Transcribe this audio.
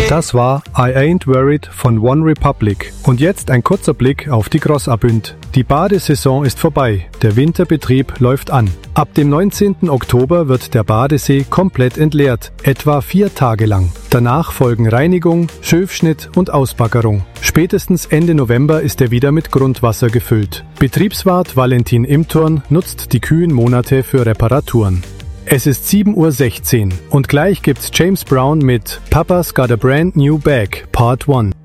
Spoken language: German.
Das war I Ain't Worried von One Republic. Und jetzt ein kurzer Blick auf die Grossabünd. Die Badesaison ist vorbei, der Winterbetrieb läuft an. Ab dem 19. Oktober wird der Badesee komplett entleert, etwa 4 Tage lang. Danach folgen Reinigung, Schöfschnitt und Ausbaggerung. Spätestens Ende November ist er wieder mit Grundwasser gefüllt. Betriebswart Valentin Imturn nutzt die kühlen Monate für Reparaturen. Es ist 7:16 Uhr und gleich gibt's James Brown mit Papa's Got a Brand New Bag Part 1.